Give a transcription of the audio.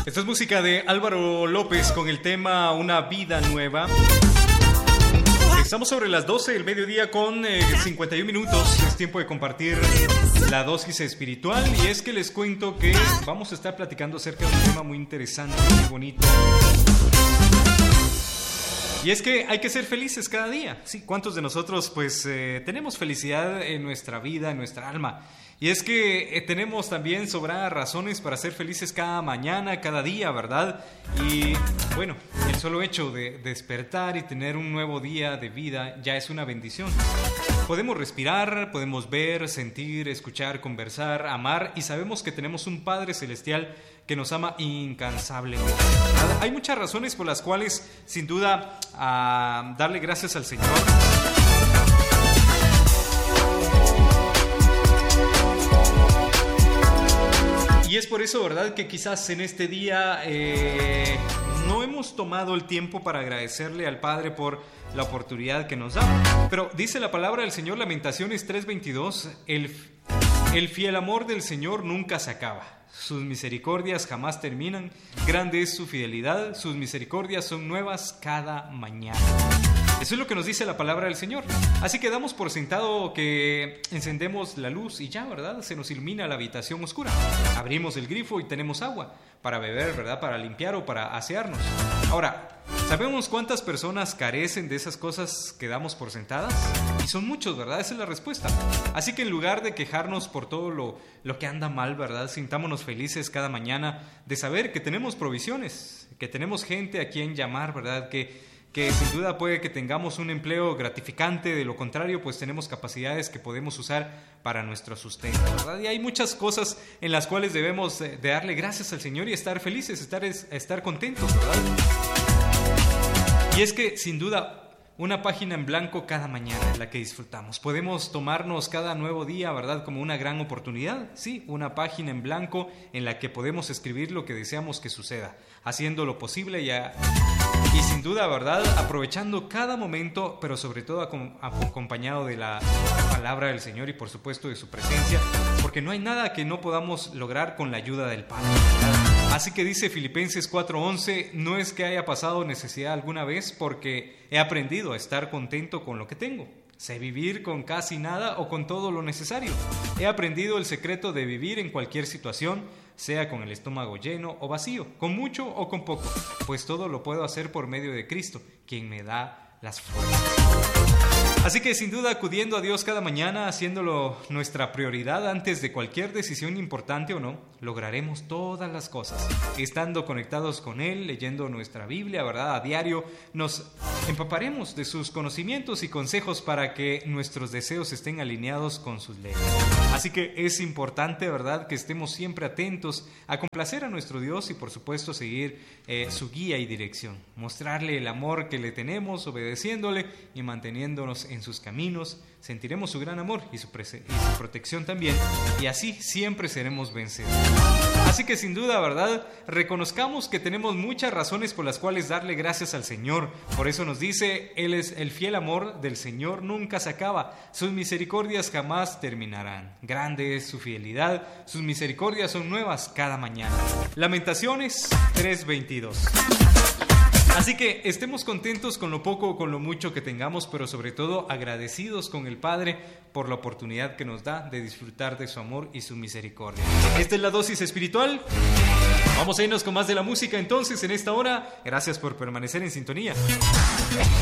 Esta es música de Álvaro López con el tema Una vida nueva. Estamos sobre las 12 del mediodía con 51 minutos. Es tiempo de compartir la dosis espiritual. Y es que les cuento que vamos a estar platicando acerca de un tema muy interesante, muy bonito. Y es que hay que ser felices cada día. Sí, ¿cuántos de nosotros pues tenemos felicidad en nuestra vida, en nuestra alma? Y es que tenemos también sobradas razones para ser felices cada mañana, cada día, ¿verdad? Y bueno, el solo hecho de despertar y tener un nuevo día de vida ya es una bendición. Podemos respirar, podemos ver, sentir, escuchar, conversar, amar y sabemos que tenemos un Padre Celestial que nos ama incansablemente. Hay muchas razones por las cuales, sin duda, darle gracias al Señor. Y es por eso, ¿verdad?, que quizás en este día no hemos tomado el tiempo para agradecerle al Padre por la oportunidad que nos da. Pero dice la palabra del Señor, Lamentaciones 3:22, el fiel amor del Señor nunca se acaba. Sus misericordias jamás terminan. Grande es su fidelidad. Sus misericordias son nuevas cada mañana. Eso es lo que nos dice la palabra del Señor. Así que damos por sentado que encendemos la luz y ya, ¿verdad? Se nos ilumina la habitación oscura. Abrimos el grifo y tenemos agua para beber, ¿verdad? Para limpiar o para asearnos. Ahora, ¿sabemos cuántas personas carecen de esas cosas que damos por sentadas? Y son muchos, ¿verdad? Esa es la respuesta. Así que en lugar de quejarnos por todo lo que anda mal, ¿verdad? Sintámonos felices cada mañana de saber que tenemos provisiones, que tenemos gente a quien llamar, ¿verdad? Que sin duda puede que tengamos un empleo gratificante, de lo contrario pues tenemos capacidades que podemos usar para nuestro sustento, ¿verdad? Y hay muchas cosas en las cuales debemos de darle gracias al Señor y estar felices, estar contentos, ¿verdad? Y es que sin duda una página en blanco cada mañana es la que disfrutamos. Podemos tomarnos cada nuevo día, ¿verdad?, como una gran oportunidad. Sí, una página en blanco en la que podemos escribir lo que deseamos que suceda, haciendo lo posible y sin duda, ¿verdad?, aprovechando cada momento, pero sobre todo acompañado de la palabra del Señor y por supuesto de su presencia, porque no hay nada que no podamos lograr con la ayuda del Padre, ¿verdad? Así que dice Filipenses 4:11, no es que haya pasado necesidad alguna vez, porque he aprendido a estar contento con lo que tengo. Sé vivir con casi nada o con todo lo necesario. He aprendido el secreto de vivir en cualquier situación, sea con el estómago lleno o vacío, con mucho o con poco, pues todo lo puedo hacer por medio de Cristo, quien me da las fuerzas. Así que sin duda acudiendo a Dios cada mañana, haciéndolo nuestra prioridad antes de cualquier decisión importante o no, lograremos todas las cosas. Estando conectados con Él, leyendo nuestra Biblia, ¿verdad?, a diario, nos empaparemos de sus conocimientos y consejos para que nuestros deseos estén alineados con sus leyes. Así que es importante, ¿verdad?, que estemos siempre atentos a complacer a nuestro Dios y por supuesto seguir su guía y dirección. Mostrarle el amor que le tenemos, obedeciéndole y manteniéndonos en sus caminos. Sentiremos su gran amor y su protección también, y así siempre seremos vencedores. Así que sin duda, ¿verdad?, reconozcamos que tenemos muchas razones por las cuales darle gracias al Señor. Por eso nos dice, Él es el fiel amor del Señor, nunca se acaba. Sus misericordias jamás terminarán. Grande es su fidelidad, sus misericordias son nuevas cada mañana. Lamentaciones 3:22. Así que estemos contentos con lo poco o con lo mucho que tengamos, pero sobre todo agradecidos con el Padre por la oportunidad que nos da de disfrutar de su amor y su misericordia. Esta es la dosis espiritual. Vamos a irnos con más de la música entonces en esta hora. Gracias por permanecer en sintonía.